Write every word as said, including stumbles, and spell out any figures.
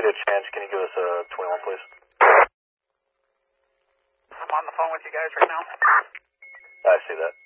get a chance, can you give us a twenty-one, please? I'm on the phone with you guys right now. I see that.